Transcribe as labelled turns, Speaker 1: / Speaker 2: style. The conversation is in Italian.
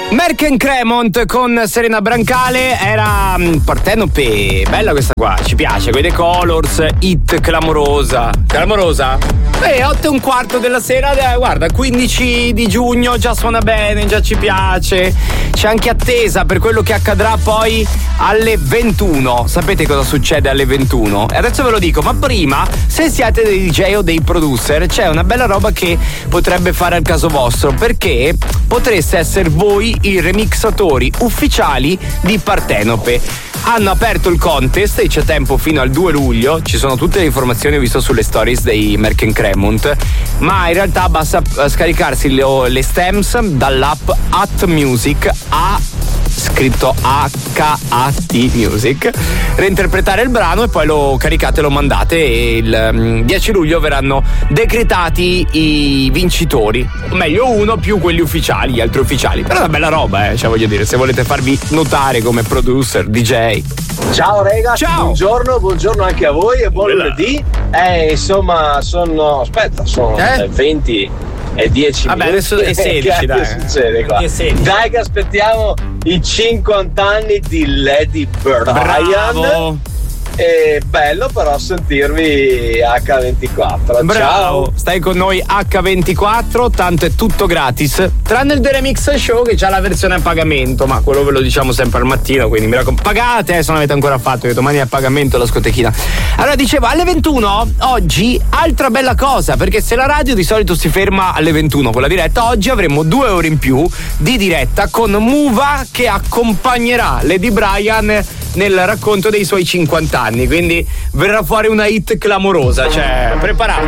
Speaker 1: Merck & Cremont con Serena Brancale era Partenope, bella questa qua, ci piace, con i The Colors, hit clamorosa. 8:15 della sera, guarda, 15 di giugno, già suona bene, già ci piace. C'è anche attesa per quello che accadrà poi alle 21. Sapete cosa succede alle 21? E adesso ve lo dico, ma prima, se siete dei DJ o dei producer, c'è una bella roba che potrebbe fare al caso vostro, perché potreste essere voi i remixatori ufficiali di Partenope. Hanno aperto il contest e c'è tempo fino al 2 luglio. Ci sono tutte le informazioni, ho visto sulle stories dei Merck & Cremont, ma in realtà basta scaricarsi le stems dall'app At Music, scritto HAT Music, reinterpretare il brano e poi lo caricate e lo mandate, e il 10 luglio verranno decretati i vincitori, o meglio uno più quelli ufficiali, gli altri ufficiali. Però è una bella roba, cioè voglio dire, se volete farvi notare come producer, DJ.
Speaker 2: Ciao ragazzi,
Speaker 1: ciao.
Speaker 2: Buongiorno anche a voi e buon lunedì. Insomma, sono 20 e 10
Speaker 1: Vabbè,
Speaker 2: minuti.
Speaker 1: adesso è 16, dai.
Speaker 2: Succede qua?
Speaker 1: 16.
Speaker 2: Dai che aspettiamo i 50 anni di Lady Brian.
Speaker 1: Bravo.
Speaker 2: È bello però sentirvi H24.
Speaker 1: Bravo.
Speaker 2: Ciao.
Speaker 1: Stai con noi H24, tanto è tutto gratis, tranne il The Remix Show che c'ha la versione a pagamento, ma quello ve lo diciamo sempre al mattino, quindi mi raccomando, pagate se non avete ancora fatto, che domani è a pagamento la scotechina. Allora dicevo, alle 21 oggi altra bella cosa, perché se la radio di solito si ferma alle 21 con la diretta, oggi avremo 2 ore in più di diretta con Muva che accompagnerà Lady Brian nel racconto dei suoi 50 anni, quindi verrà fuori una hit clamorosa, cioè preparatevi.